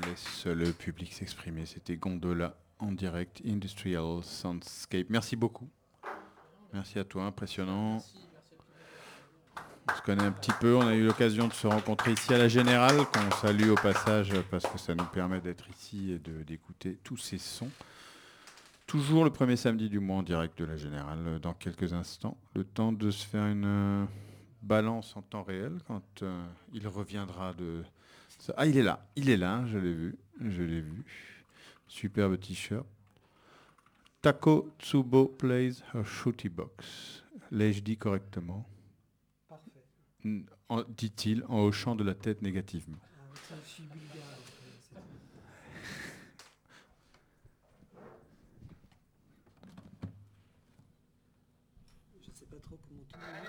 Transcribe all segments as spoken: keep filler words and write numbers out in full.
laisse le public s'exprimer. C'était Gondola en direct, Industrial Soundscape. Merci beaucoup. Merci à toi, impressionnant. On se connaît un petit peu, on a eu l'occasion de se rencontrer ici à la Générale, qu'on salue au passage parce que ça nous permet d'être ici et de, d'écouter tous ces sons. Toujours le premier samedi du mois en direct de la Générale, dans quelques instants. Le temps de se faire une euh, balance en temps réel quand euh, il reviendra de... Ah, il est là, il est là, je l'ai vu, je l'ai vu. Superbe t-shirt. Tako Tsubo plays her shooty box. L'ai-je dit correctement? Parfait. En, dit-il en hochant de la tête négativement. Ah, ça, je suis bulgare. Donc, euh, je sais pas trop comment tout marche.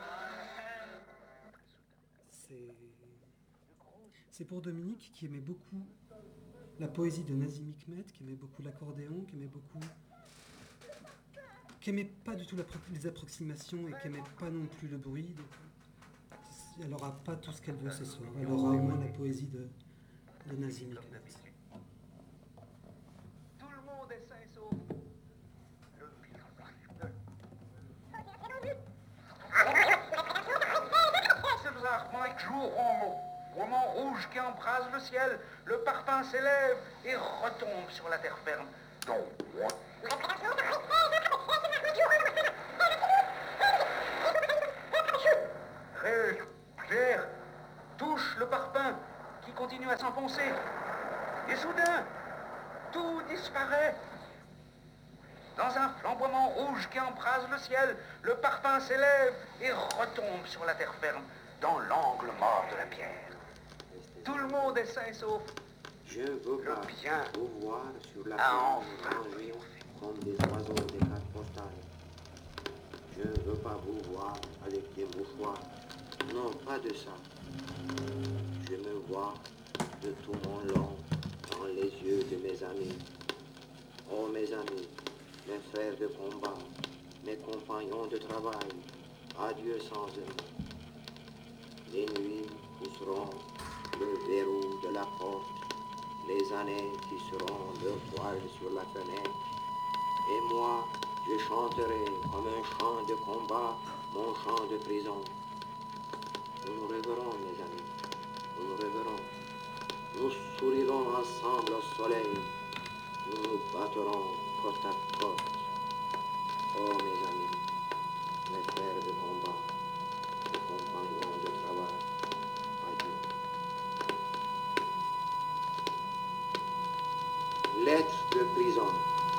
C'est... C'est pour Dominique qui aimait beaucoup la poésie de Nazim Hikmet, qui aimait beaucoup l'accordéon, qui aimait beaucoup... qui aimait pas du tout la, les approximations et qui aimait pas non plus le bruit. Donc, elle n'aura pas tout ce qu'elle veut ce soir. Elle aura au moins la poésie de, de Nazim Hikmet. Tout le monde est sain et sauf. C'est le arc jour en roman rouge qui embrase le ciel. Le parfum s'élève et retombe sur la terre ferme. Claire touche le parfum qui continue à s'enfoncer. Et soudain, tout disparaît. Dans un flamboiement rouge qui embrase le ciel, le parfum s'élève et retombe sur la terre ferme, dans l'angle mort de la pierre. Tout le monde est sain et sauf. Je veux Le pas bien vous voir sur la a plage enfin rangés comme des oiseaux des cartes postales. Je ne veux pas vous voir avec des mouchoirs. Non, pas de ça. Je me vois de tout mon long dans les yeux de mes amis. Oh mes amis, mes frères de combat, mes compagnons de travail, adieu sans eux. Les nuits qui seront le verrou de la porte, les années qui seront le voile sur la fenêtre. Et moi, je chanterai comme un chant de combat, mon chant de prison. Nous nous rêverons, mes amis, nous nous rêverons. Nous sourirons ensemble au soleil, nous nous battrons côte à côte. Oh, mes amis, mes frères de combat, mes compagnons de travail, adieu. Lettre de prison.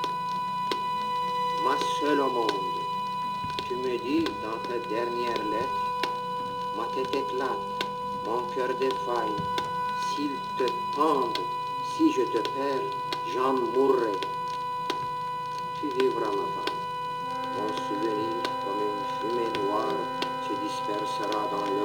Ma seule au monde, tu me dis dans ta dernière lettre, ma tête éclate, mon cœur défaille. S'ils te pendent, si je te perds, j'en mourrai. Tu vivras, ma femme. Mon souvenir, comme une fumée noire, se dispersera dans le